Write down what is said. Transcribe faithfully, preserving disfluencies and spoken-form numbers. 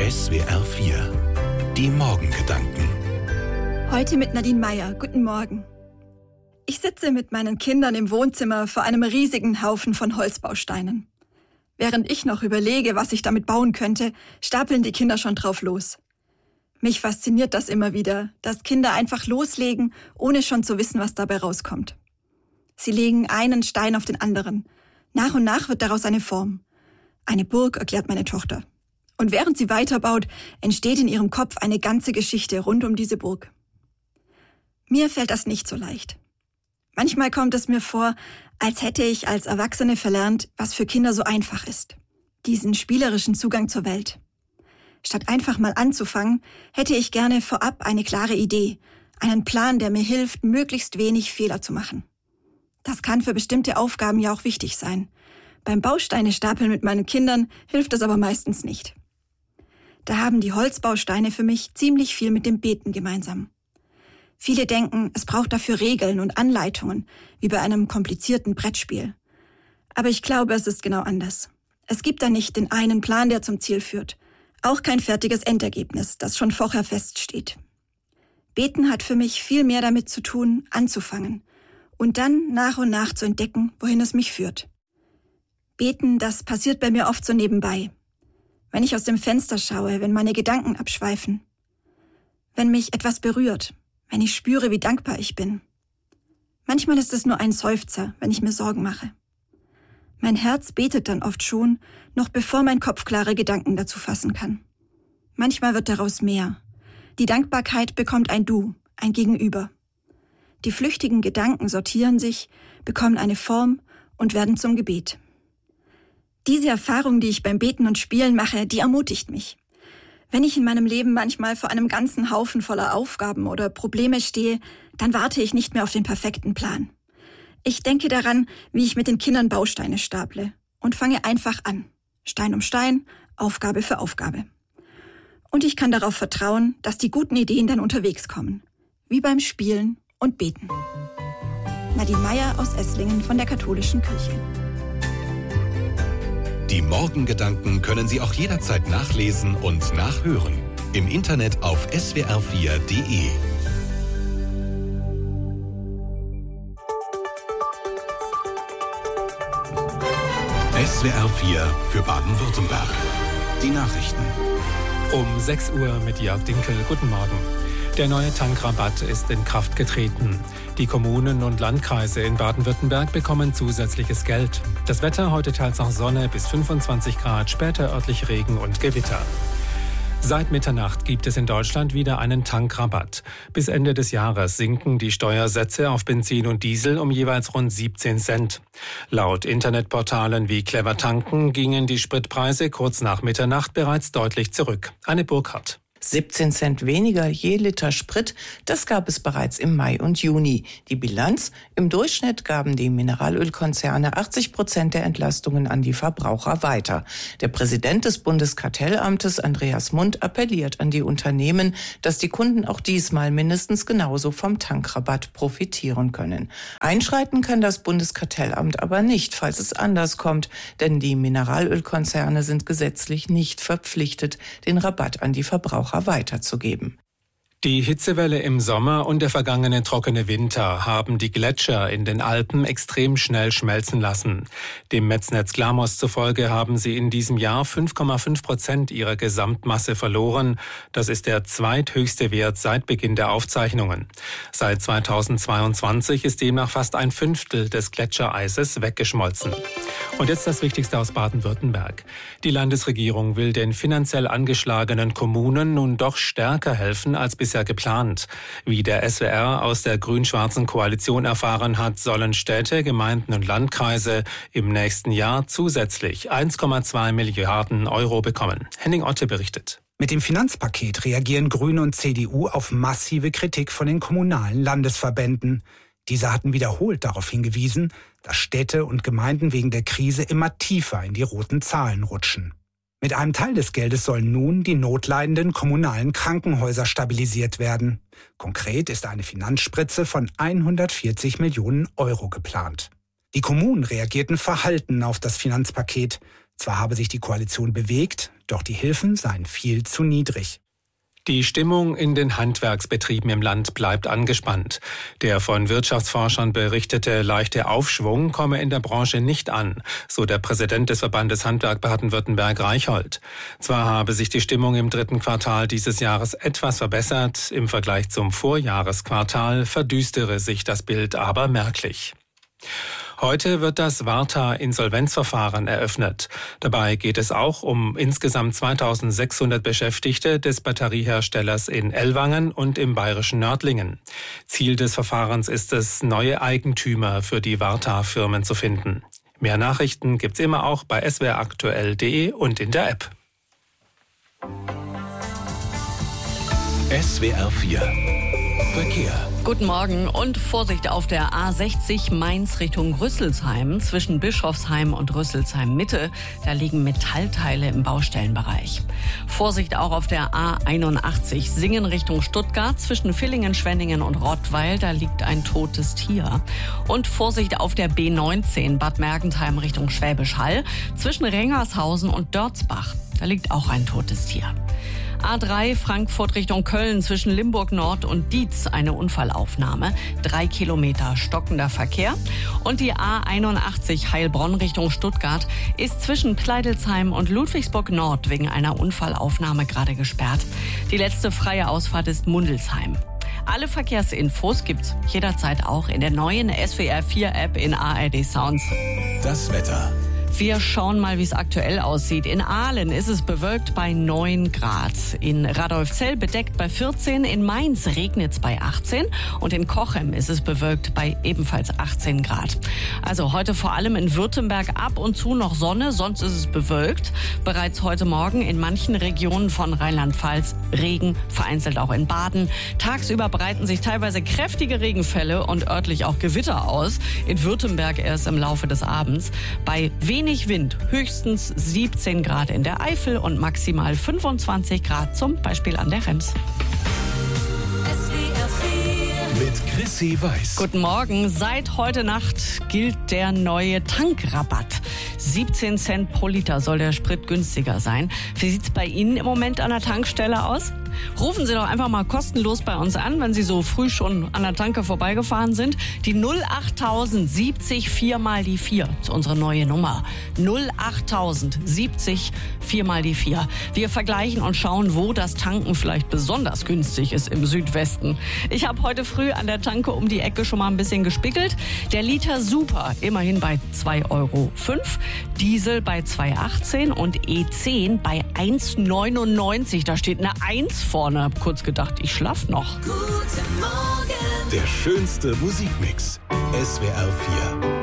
S W R vier. Die Morgengedanken. Heute mit Nadine Meyer. Guten Morgen. Ich sitze mit meinen Kindern im Wohnzimmer vor einem riesigen Haufen von Holzbausteinen. Während ich noch überlege, was ich damit bauen könnte, stapeln die Kinder schon drauf los. Mich fasziniert das immer wieder, dass Kinder einfach loslegen, ohne schon zu wissen, was dabei rauskommt. Sie legen einen Stein auf den anderen. Nach und nach wird daraus eine Form. Eine Burg, erklärt meine Tochter. Und während sie weiterbaut, entsteht in ihrem Kopf eine ganze Geschichte rund um diese Burg. Mir fällt das nicht so leicht. Manchmal kommt es mir vor, als hätte ich als Erwachsene verlernt, was für Kinder so einfach ist. Diesen spielerischen Zugang zur Welt. Statt einfach mal anzufangen, hätte ich gerne vorab eine klare Idee, einen Plan, der mir hilft, möglichst wenig Fehler zu machen. Das kann für bestimmte Aufgaben ja auch wichtig sein. Beim Bausteine-Stapeln mit meinen Kindern hilft es aber meistens nicht. Da haben die Holzbausteine für mich ziemlich viel mit dem Beten gemeinsam. Viele denken, es braucht dafür Regeln und Anleitungen, wie bei einem komplizierten Brettspiel. Aber ich glaube, es ist genau anders. Es gibt da nicht den einen Plan, der zum Ziel führt. Auch kein fertiges Endergebnis, das schon vorher feststeht. Beten hat für mich viel mehr damit zu tun, anzufangen und dann nach und nach zu entdecken, wohin es mich führt. Beten, das passiert bei mir oft so nebenbei. Wenn ich aus dem Fenster schaue, wenn meine Gedanken abschweifen. Wenn mich etwas berührt, wenn ich spüre, wie dankbar ich bin. Manchmal ist es nur ein Seufzer, wenn ich mir Sorgen mache. Mein Herz betet dann oft schon, noch bevor mein Kopf klare Gedanken dazu fassen kann. Manchmal wird daraus mehr. Die Dankbarkeit bekommt ein Du, ein Gegenüber. Die flüchtigen Gedanken sortieren sich, bekommen eine Form und werden zum Gebet. Diese Erfahrung, die ich beim Beten und Spielen mache, die ermutigt mich. Wenn ich in meinem Leben manchmal vor einem ganzen Haufen voller Aufgaben oder Probleme stehe, dann warte ich nicht mehr auf den perfekten Plan. Ich denke daran, wie ich mit den Kindern Bausteine staple und fange einfach an. Stein um Stein, Aufgabe für Aufgabe. Und ich kann darauf vertrauen, dass die guten Ideen dann unterwegs kommen. Wie beim Spielen und Beten. Nadine Meyer aus Esslingen von der Katholischen Kirche. Die Morgengedanken können Sie auch jederzeit nachlesen und nachhören. Im Internet auf S W R vier Punkt de. S W R vier für Baden-Württemberg. Die Nachrichten. Um sechs Uhr mit Jörg Dinkel. Guten Morgen. Der neue Tankrabatt ist in Kraft getreten. Die Kommunen und Landkreise in Baden-Württemberg bekommen zusätzliches Geld. Das Wetter heute teils auch Sonne bis fünfundzwanzig Grad, später örtlich Regen und Gewitter. Seit Mitternacht gibt es in Deutschland wieder einen Tankrabatt. Bis Ende des Jahres sinken die Steuersätze auf Benzin und Diesel um jeweils rund siebzehn Cent. Laut Internetportalen wie Clever Tanken gingen die Spritpreise kurz nach Mitternacht bereits deutlich zurück. Anne Burkhardt. siebzehn Cent weniger je Liter Sprit, das gab es bereits im Mai und Juni. Die Bilanz: Im Durchschnitt gaben die Mineralölkonzerne achtzig Prozent der Entlastungen an die Verbraucher weiter. Der Präsident des Bundeskartellamtes, Andreas Mund, appelliert an die Unternehmen, dass die Kunden auch diesmal mindestens genauso vom Tankrabatt profitieren können. Einschreiten kann das Bundeskartellamt aber nicht, falls es anders kommt, denn die Mineralölkonzerne sind gesetzlich nicht verpflichtet, den Rabatt an die Verbraucher weiterzugeben. Die Hitzewelle im Sommer und der vergangene trockene Winter haben die Gletscher in den Alpen extrem schnell schmelzen lassen. Dem Metznetz Glamos zufolge haben sie in diesem Jahr fünf Komma fünf Prozent ihrer Gesamtmasse verloren. Das ist der zweithöchste Wert seit Beginn der Aufzeichnungen. Seit zweitausendzweiundzwanzig ist demnach fast ein Fünftel des Gletschereises weggeschmolzen. Und jetzt das Wichtigste aus Baden-Württemberg. Die Landesregierung will den finanziell angeschlagenen Kommunen nun doch stärker helfen als bisher geplant. Wie der S W R aus der grün-schwarzen Koalition erfahren hat, sollen Städte, Gemeinden und Landkreise im nächsten Jahr zusätzlich eins Komma zwei Milliarden Euro bekommen. Henning Otte berichtet. Mit dem Finanzpaket reagieren Grüne und C D U auf massive Kritik von den kommunalen Landesverbänden. Diese hatten wiederholt darauf hingewiesen, dass Städte und Gemeinden wegen der Krise immer tiefer in die roten Zahlen rutschen. Mit einem Teil des Geldes sollen nun die notleidenden kommunalen Krankenhäuser stabilisiert werden. Konkret ist eine Finanzspritze von hundertvierzig Millionen Euro geplant. Die Kommunen reagierten verhalten auf das Finanzpaket. Zwar habe sich die Koalition bewegt, doch die Hilfen seien viel zu niedrig. Die Stimmung in den Handwerksbetrieben im Land bleibt angespannt. Der von Wirtschaftsforschern berichtete leichte Aufschwung komme in der Branche nicht an, so der Präsident des Verbandes Handwerk Baden-Württemberg Reichhold. Zwar habe sich die Stimmung im dritten Quartal dieses Jahres etwas verbessert, im Vergleich zum Vorjahresquartal verdüstere sich das Bild aber merklich. Heute wird das Warta-Insolvenzverfahren eröffnet. Dabei geht es auch um insgesamt zweitausendsechshundert Beschäftigte des Batterieherstellers in Ellwangen und im bayerischen Nördlingen. Ziel des Verfahrens ist es, neue Eigentümer für die Warta-Firmen zu finden. Mehr Nachrichten gibt's immer auch bei s w r aktuell punkt d e und in der App. S W R vier Verkehr. Guten Morgen und Vorsicht auf der A sechzig Mainz Richtung Rüsselsheim. Zwischen Bischofsheim und Rüsselsheim Mitte, da liegen Metallteile im Baustellenbereich. Vorsicht auch auf der A einundachtzig Singen Richtung Stuttgart. Zwischen Villingen, Schwenningen und Rottweil, da liegt ein totes Tier. Und Vorsicht auf der B neunzehn Bad Mergentheim Richtung Schwäbisch Hall. Zwischen Rengershausen und Dörzbach, da liegt auch ein totes Tier. A drei Frankfurt Richtung Köln zwischen Limburg Nord und Dietz eine Unfallaufnahme. Drei Kilometer stockender Verkehr. Und die A einundachtzig Heilbronn Richtung Stuttgart ist zwischen Pleidelsheim und Ludwigsburg Nord wegen einer Unfallaufnahme gerade gesperrt. Die letzte freie Ausfahrt ist Mundelsheim. Alle Verkehrsinfos gibt's jederzeit auch in der neuen S W R vier App in A R D Sounds. Das Wetter. Wir schauen mal, wie es aktuell aussieht. In Aalen ist es bewölkt bei neun Grad. In Radolfzell bedeckt bei vierzehn. In Mainz regnet es bei achtzehn. Und in Cochem ist es bewölkt bei ebenfalls achtzehn Grad. Also heute vor allem in Württemberg ab und zu noch Sonne, sonst ist es bewölkt. Bereits heute Morgen in manchen Regionen von Rheinland-Pfalz Regen, vereinzelt auch in Baden. Tagsüber breiten sich teilweise kräftige Regenfälle und örtlich auch Gewitter aus. In Württemberg erst im Laufe des Abends. Bei wenig Wind, höchstens siebzehn Grad in der Eifel und maximal fünfundzwanzig Grad, zum Beispiel an der Rems. Mit Chrissy Weiß. Guten Morgen. Seit heute Nacht gilt der neue Tankrabatt. siebzehn Cent pro Liter soll der Sprit günstiger sein. Wie sieht's bei Ihnen im Moment an der Tankstelle aus? Rufen Sie doch einfach mal kostenlos bei uns an, wenn Sie so früh schon an der Tanke vorbeigefahren sind. Die null achttausend siebzig vier mal die vier ist unsere neue Nummer. null achttausend siebzig vier mal die vier. Wir vergleichen und schauen, wo das Tanken vielleicht besonders günstig ist im Südwesten. Ich habe heute früh an der Tanke um die Ecke schon mal ein bisschen gespickelt. Der Liter Super immerhin bei zwei Euro fünf, Diesel bei zwei achtzehn und E zehn bei eins neunundneunzig. Da steht eine eins vorne. Hab kurz gedacht, ich schlaf noch. Guten Morgen. Der schönste Musikmix. S W R vier.